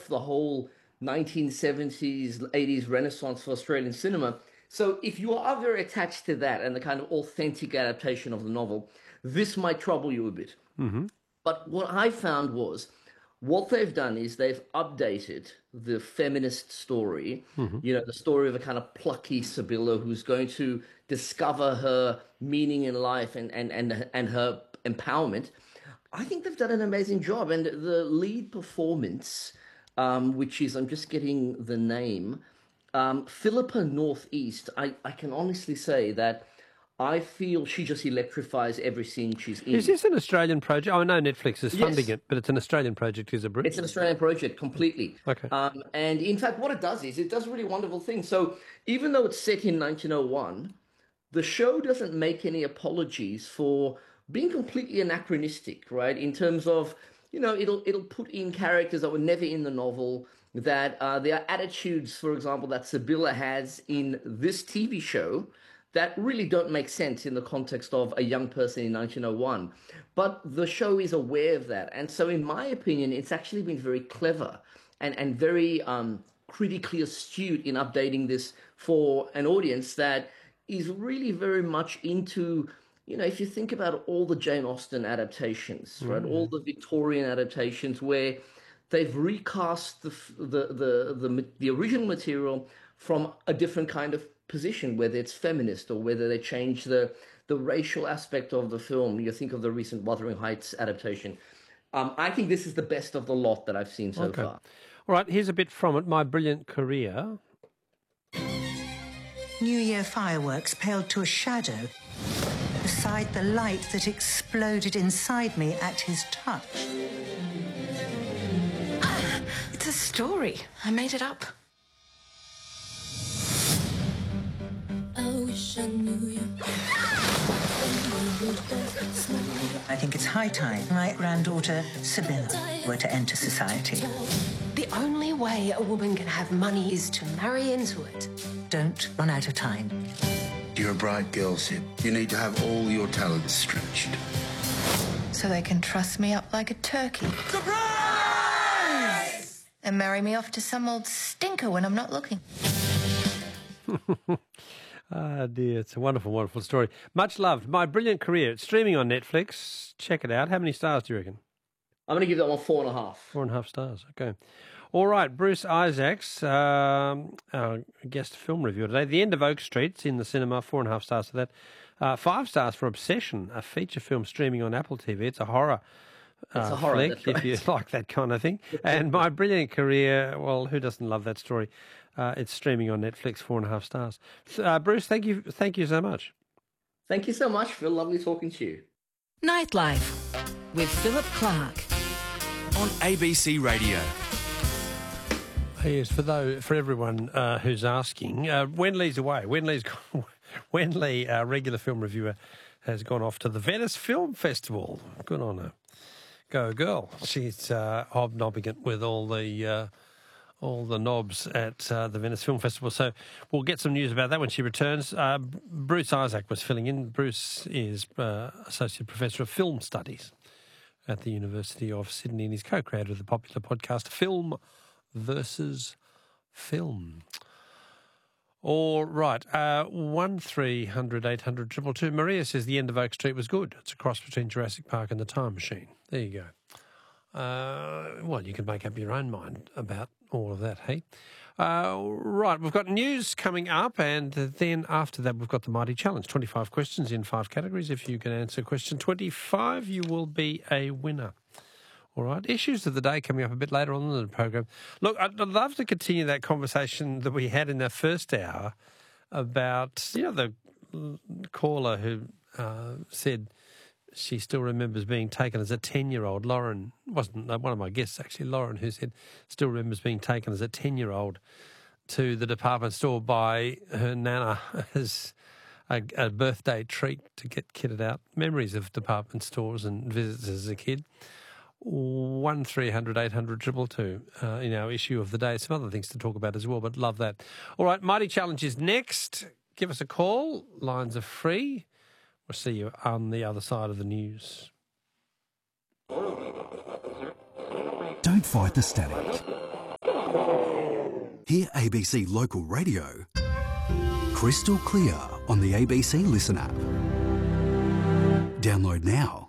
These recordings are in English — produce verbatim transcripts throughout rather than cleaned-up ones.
birthed the whole nineteen seventies, eighties renaissance for Australian cinema. So if you are very attached to that and the kind of authentic adaptation of the novel, this might trouble you a bit. Mm-hmm. But what I found was what they've done is they've updated the feminist story, Mm-hmm. you know, the story of a kind of plucky Sibylla who's going to discover her meaning in life and, and, and, and her empowerment. I think they've done an amazing job. And the lead performance, um, which is, I'm just getting the name, um, Philippa Northeast, I, I can honestly say that I feel she just electrifies every scene she's in. Is this an Australian project? Oh, I know Netflix is funding Yes. it, but it's an Australian project, is it, Bruce? It's an Australian project, completely. Okay. Um, and in fact, what it does is it does really wonderful things. So even though it's set in nineteen oh one, the show doesn't make any apologies for being completely anachronistic, right? In terms of, you know, it'll it'll put in characters that were never in the novel, that uh, there are attitudes, for example, that Sibylla has in this T V show that really don't make sense in the context of a young person in nineteen oh one. But the show is aware of that. And so in my opinion, it's actually been very clever and, and very um, critically astute in updating this for an audience that is really very much into, you know, if you think about all the Jane Austen adaptations, right, Mm. all the Victorian adaptations where they've recast the, the, the, the, the original material from a different kind of position, whether it's feminist or whether they change the the racial aspect of the film. You think of the recent Wuthering Heights adaptation. Um, I think this is the best of the lot that I've seen so Okay. far. All right, here's a bit from it. My Brilliant Career. New Year fireworks paled to a shadow beside the light that exploded inside me at his touch. Ah, it's a story. I made it up. I think it's high time my granddaughter, Sibylla, were to enter society. The only way a woman can have money is to marry into it. Don't run out of time. You're a bright girl, Sib. You need to have all your talents stretched. So they can truss me up like a turkey. Surprise! And marry me off to some old stinker when I'm not looking. Ah, dear, it's a wonderful, wonderful story. Much loved. My Brilliant Career. It's streaming on Netflix. Check it out. How many stars do you reckon? I'm going to give that one four and a half. Four and a half stars. Okay. All right, Bruce Isaacs, um, our guest film reviewer today. The End of Oak Street. It's in the cinema. Four and a half stars for that. Uh, five stars for Obsession, a feature film streaming on Apple T V. It's a horror. It's Uh, a horror, flick, that's if right. you like that kind of thing. And My Brilliant Career, well, who doesn't love that story? Uh, it's streaming on Netflix, four and a half stars. Uh, Bruce, thank you, thank you so much. Thank you so much, Phil. Lovely talking to you. Nightlife with Philip Clark. On A B C Radio. Yes, for though for everyone uh, who's asking, uh, Wenley's away. Wenley's gone, Wenley, our regular film reviewer, has gone off to the Venice Film Festival. Good on her. Go girl. She's uh, hobnobbing it with all the uh, all the knobs at uh, the Venice Film Festival. So we'll get some news about that when she returns. Uh, Bruce Isaac was filling in. Bruce is uh, Associate Professor of Film Studies at the University of Sydney and he's co-creator of the popular podcast Film versus Film. All right, uh, one three hundred eight hundred two two two. Maria says The End of Oak Street was good. It's a cross between Jurassic Park and The Time Machine. There you go. Uh, well, you can make up your own mind about all of that, hey? Uh, right, we've got news coming up, and then after that we've got the Mighty Challenge. twenty-five questions in five categories. If you can answer question twenty-five, you will be a winner. All right, issues of the day coming up a bit later on in the program. Look, I'd I'd love to continue that conversation that we had in the first hour about, you know, the caller who uh, said she still remembers being taken as a ten-year-old. Lauren, wasn't one of my guests actually, Lauren, who said still remembers being taken as a ten-year-old to the department store by her nana as a, a birthday treat to get kitted out. Memories of department stores and visits as a kid. One three hundred eight hundred triple two uh, in our issue of the day. Some other things to talk about as well, but love that. All right, Mighty Challenge is next. Give us a call. Lines are free. We'll see you on the other side of the news. Don't fight the static. Hear A B C Local Radio crystal clear on the A B C Listen app. Download now.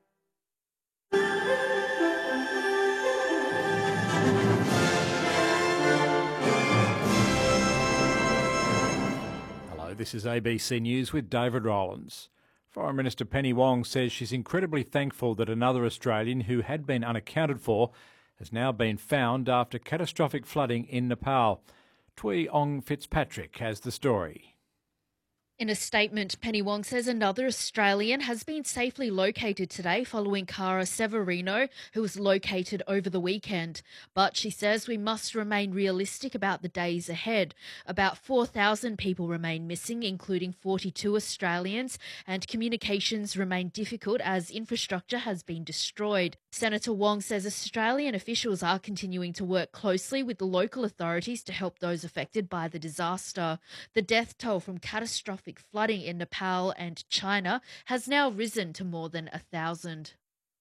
Hello, this is A B C News with David Rowlands. Foreign Minister Penny Wong says she's incredibly thankful that another Australian who had been unaccounted for has now been found after catastrophic flooding in Nepal. Tui Ong Fitzpatrick has the story. In a statement, Penny Wong says another Australian has been safely located today following Cara Severino, who was located over the weekend. But she says we must remain realistic about the days ahead. About four thousand people remain missing, including forty-two Australians, and communications remain difficult as infrastructure has been destroyed. Senator Wong says Australian officials are continuing to work closely with the local authorities to help those affected by the disaster. The death toll from catastrophic flooding in Nepal and China has now risen to more than a thousand.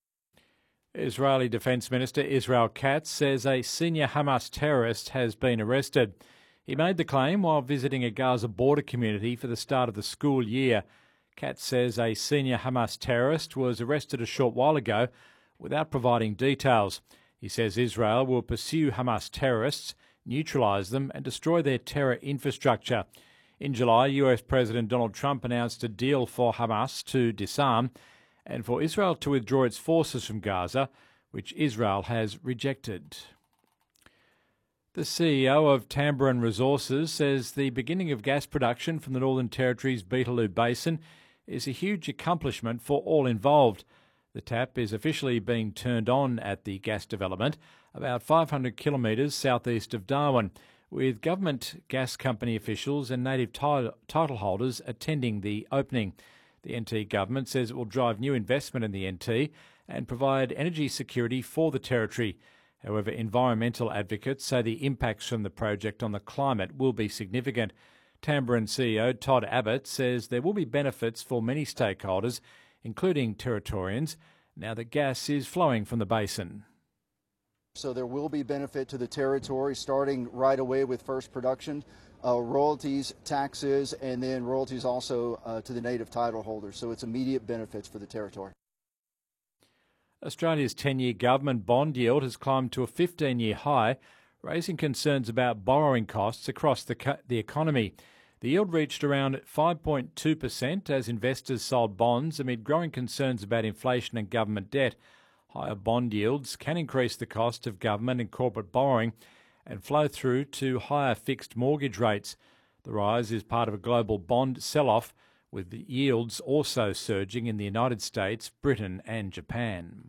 Israeli Defence Minister Israel Katz says a senior Hamas terrorist has been arrested. He made the claim while visiting a Gaza border community for the start of the school year. Katz says a senior Hamas terrorist was arrested a short while ago without providing details. He says Israel will pursue Hamas terrorists, neutralise them and destroy their terror infrastructure. In July, U S President Donald Trump announced a deal for Hamas to disarm and for Israel to withdraw its forces from Gaza, which Israel has rejected. The C E O of Tamboran Resources says the beginning of gas production from the Northern Territory's Beetaloo Basin is a huge accomplishment for all involved. The tap is officially being turned on at the gas development, about five hundred kilometres southeast of Darwin, with government gas company officials and native title holders attending the opening. The N T government says it will drive new investment in the N T and provide energy security for the territory. However, environmental advocates say the impacts from the project on the climate will be significant. Tamboran C E O Todd Abbott says there will be benefits for many stakeholders, including Territorians, now that gas is flowing from the basin. So there will be benefit to the territory starting right away with first production, uh, royalties, taxes, and then royalties also uh, to the native title holders. So it's immediate benefits for the territory. Australia's ten-year government bond yield has climbed to a fifteen-year high, raising concerns about borrowing costs across the, co- the economy. The yield reached around five point two percent as investors sold bonds amid growing concerns about inflation and government debt. Higher bond yields can increase the cost of government and corporate borrowing and flow through to higher fixed mortgage rates. The rise is part of a global bond sell-off, with the yields also surging in the United States, Britain and Japan.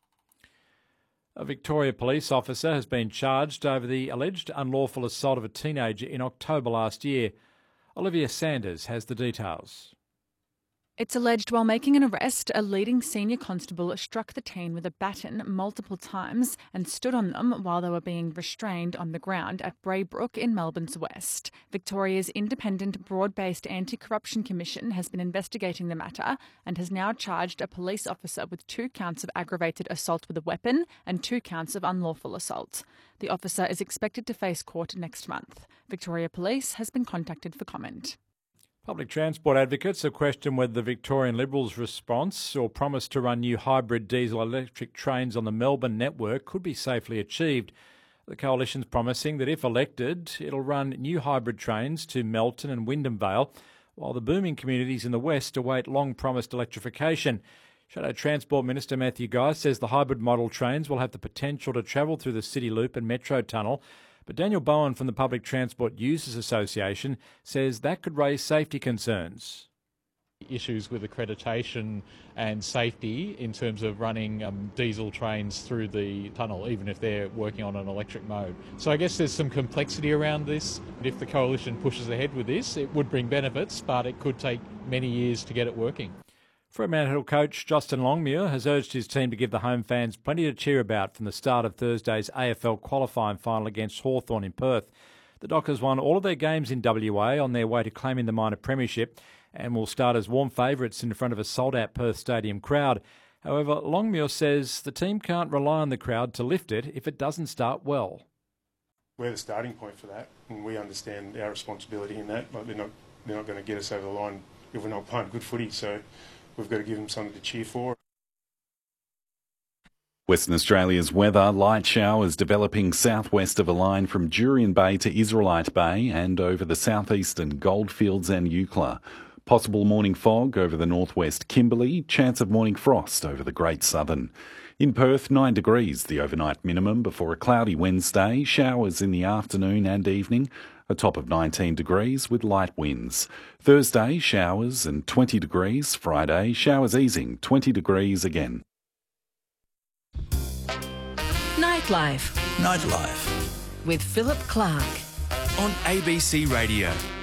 A Victoria police officer has been charged over the alleged unlawful assault of a teenager in October last year. Olivia Sanders has the details. It's alleged while making an arrest, a leading senior constable struck the teen with a baton multiple times and stood on them while they were being restrained on the ground at Braybrook in Melbourne's west. Victoria's independent, broad-based anti-corruption commission has been investigating the matter and has now charged a police officer with two counts of aggravated assault with a weapon and two counts of unlawful assault. The officer is expected to face court next month. Victoria Police has been contacted for comment. Public transport advocates have questioned whether the Victorian Liberals' response or promise to run new hybrid diesel-electric trains on the Melbourne network could be safely achieved. The coalition's promising that if elected, it'll run new hybrid trains to Melton and Wyndham Vale, while the booming communities in the west await long-promised electrification. Shadow Transport Minister Matthew Guy says the hybrid model trains will have the potential to travel through the City Loop and Metro Tunnel, but Daniel Bowen from the Public Transport Users Association says that could raise safety concerns. Issues with accreditation and safety in terms of running um, diesel trains through the tunnel, even if they're working on an electric mode. So I guess there's some complexity around this. If the coalition pushes ahead with this, it would bring benefits, but it could take many years to get it working. Fremantle coach Justin Longmuir has urged his team to give the home fans plenty to cheer about from the start of Thursday's A F L qualifying final against Hawthorn in Perth. The Dockers won all of their games in W A on their way to claiming the minor premiership and will start as warm favourites in front of a sold-out Perth Stadium crowd. However, Longmuir says the team can't rely on the crowd to lift it if it doesn't start well. we're the starting point for that, and we understand our responsibility in that. Like they're not they're not going to get us over the line if we're not playing good footy. So we've got to give them something to cheer for. Western Australia's weather, light showers developing southwest of a line from Jurien Bay to Israelite Bay and over the southeastern Goldfields and Eucla. Possible morning fog over the northwest Kimberley, chance of morning frost over the Great Southern. In Perth, nine degrees the overnight minimum before a cloudy Wednesday, showers in the afternoon and evening, a top of nineteen degrees with light winds. Thursday, showers and twenty degrees. Friday, showers easing, twenty degrees again. Nightlife. Nightlife. With Philip Clark. On A B C Radio.